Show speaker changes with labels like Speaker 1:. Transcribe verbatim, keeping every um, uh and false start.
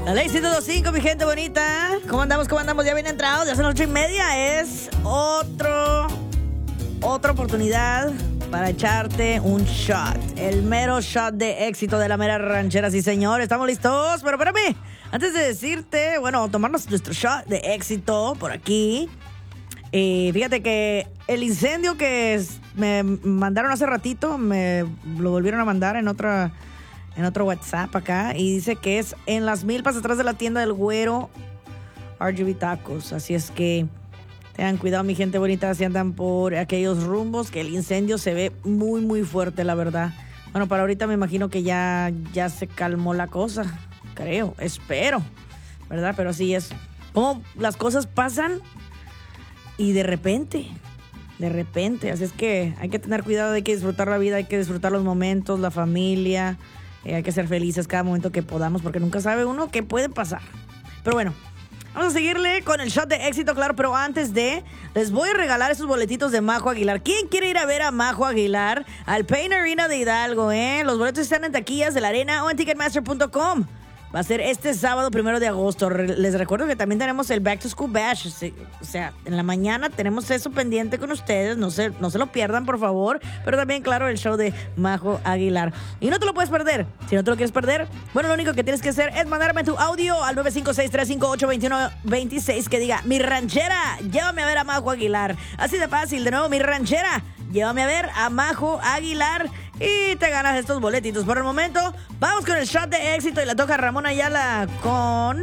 Speaker 1: La ley ciento dos punto cinco, mi gente bonita. ¿Cómo andamos? ¿Cómo andamos? Ya bien entrados, ya son las ocho y media. Es otro, otra oportunidad para echarte un shot. El mero shot de éxito de la mera ranchera, sí señor. ¿Estamos listos? Pero espérame, antes de decirte, bueno, tomarnos nuestro shot de éxito por aquí. Eh, fíjate que el incendio que es- me mandaron hace ratito, me lo volvieron a mandar en otra... en otro WhatsApp acá, y dice que es en Las Milpas, atrás de la tienda del Güero, R G B Tacos. Así es que tengan cuidado, mi gente bonita, si andan por aquellos rumbos, que el incendio se ve muy, muy fuerte, la verdad. Bueno, para ahorita me imagino que ya, ya se calmó la cosa, creo, espero, ¿verdad? Pero así es como las cosas pasan y de repente... De repente, así es que hay que tener cuidado, hay que disfrutar la vida, hay que disfrutar los momentos, la familia, eh, hay que ser felices cada momento que podamos, porque nunca sabe uno qué puede pasar. Pero bueno, vamos a seguirle con el shot de éxito, claro, pero antes de, les voy a regalar esos boletitos de Majo Aguilar. ¿Quién quiere ir a ver a Majo Aguilar al Pain Arena de Hidalgo, eh? Los boletos están en taquillas de la arena o en ticketmaster punto com. Va a ser este sábado primero de agosto. Re- Les recuerdo que también tenemos el Back to School Bash. Sí, o sea, en la mañana tenemos eso pendiente con ustedes. No se, no se lo pierdan, por favor. Pero también, claro, el show de Majo Aguilar. Y no te lo puedes perder. Si no te lo quieres perder, bueno, lo único que tienes que hacer es mandarme tu audio al nueve cinco seis, tres cinco ocho, dos uno dos seis que diga: mi ranchera, llévame a ver a Majo Aguilar. Así de fácil. De nuevo, mi ranchera, llévame a ver a Majo Aguilar. Y te ganas estos boletitos. Por el momento, vamos con el shot de éxito y la toca Ramón Ayala con...